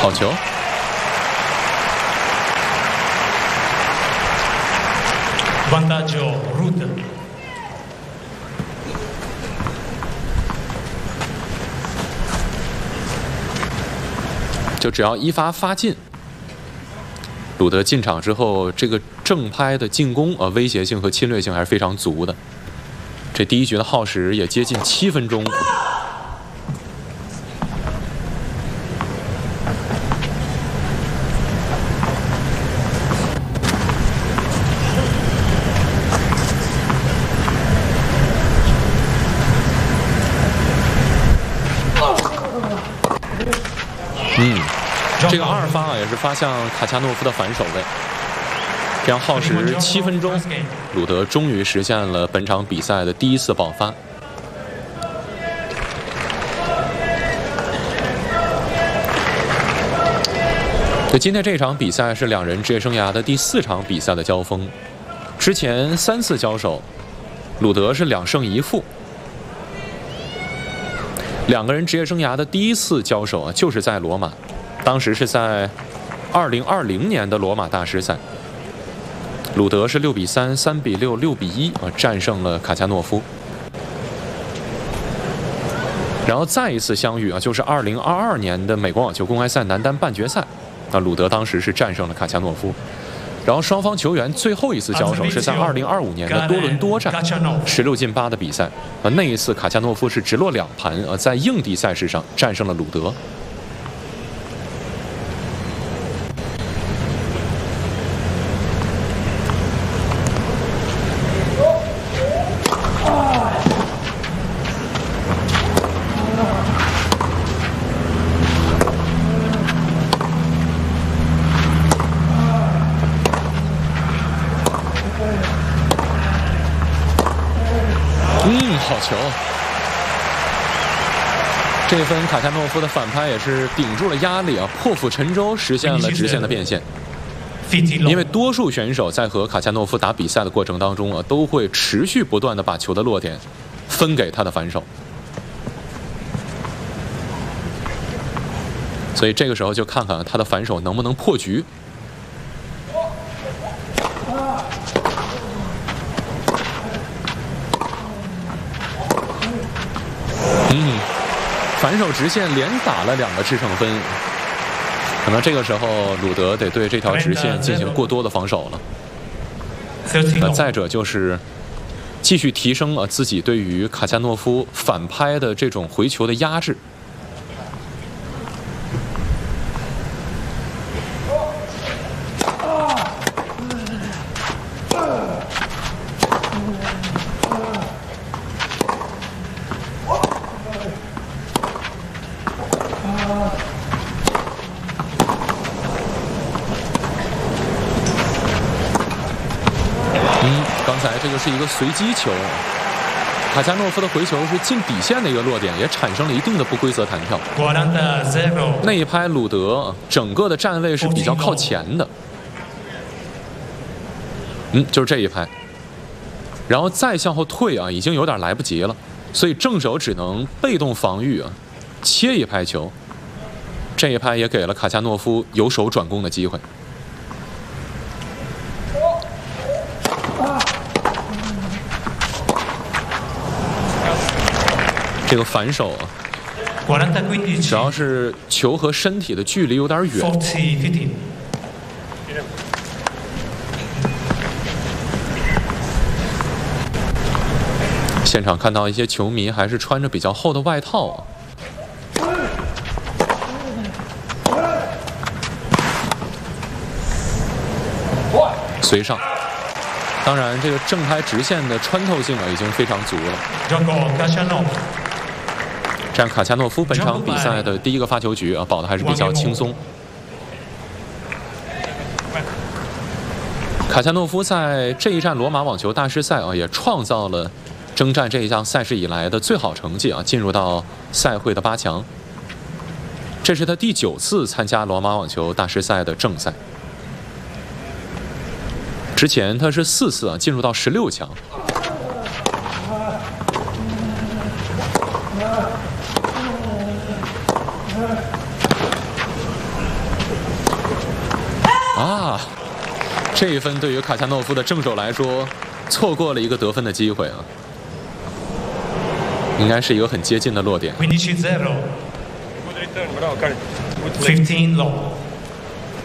好球。 Vantaggio Ruud。 就只要一发发进，鲁德进场之后，这个正拍的进攻威胁性和侵略性还是非常足的。这第一局的耗时也接近7分钟。这个2发也是发向卡恰诺夫的反手位，这样耗时7分钟，鲁德终于实现了本场比赛的第一次爆发。今天这场比赛是两人职业生涯的第4场比赛的交锋，之前3次交手，鲁德是2胜1负。两个人职业生涯的第一次交手就是在罗马。当时是在2020年的罗马大师赛，鲁德是6比3、3比6、6比1战胜了卡恰诺夫。然后再一次相遇就是2022年的美国网球公开赛男单半决赛，鲁德当时是战胜了卡恰诺夫。然后双方球员最后一次交手是在2025年的多伦多站16进8的比赛，那一次卡恰诺夫是直落2盘在硬地赛事上战胜了鲁德。好球！这分卡恰诺夫的反拍也是顶住了压力破釜沉舟，实现了直线的变现。因为多数选手在和卡恰诺夫打比赛的过程当中都会持续不断的把球的落点分给他的反手，所以这个时候就看看他的反手能不能破局。反手直线连打了2个制胜分，可能这个时候鲁德得对这条直线进行过多的防守了。再者就是继续提升自己对于卡恰诺夫反拍的这种回球的压制。刚才这个是一个随机球，卡恰诺夫的回球是近底线的一个落点，也产生了一定的不规则弹跳。那一拍鲁德整个的站位是比较靠前的，就是这一拍，然后再向后退已经有点来不及了，所以正手只能被动防御切一拍球。这一拍也给了卡恰诺夫由守转攻的机会。这个反手只要是球和身体的距离有点远，现场看到一些球迷还是穿着比较厚的外套随上。当然，这个正拍直线的穿透性已经非常足了。这样卡恰诺夫本场比赛的第一个发球局保的还是比较轻松。卡恰诺夫在这一站罗马网球大师赛也创造了征战这一项赛事以来的最好成绩进入到赛会的8强。这是他第9次参加罗马网球大师赛的正赛。之前他是4次进入到16强。 啊，这一分对于卡恰诺夫的正手来说，错过了一个得分的机会啊，应该是一个很接近的落点。 15-0. 15 low.